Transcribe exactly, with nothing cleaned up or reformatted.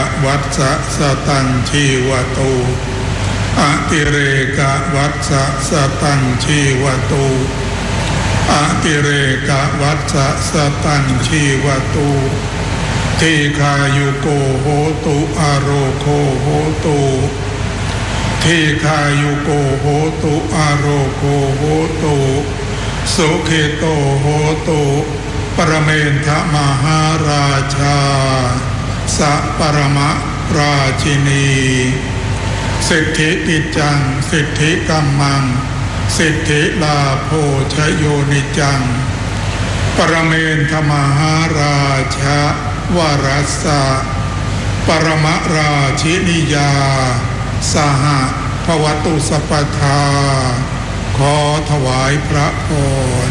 วัฏสตังชีวตุอติเรกวัฏสตังชีวตุอติเรกวัฏสตังชีวตุทีคายุโกโหตุอโรโคโหตุทีคายุโกโหตุอโรโคโหตุสุเขโตโหตุปรเมนทมหาราชาสัปรมราชินีสิทธิปิจังสิทธิกัมมังสิทธิลาโภชโยนิจังปรเมนทมหาราชาวรัสสะปรมราชินิยาสหภวตุสัพพทาขอถวายพระพร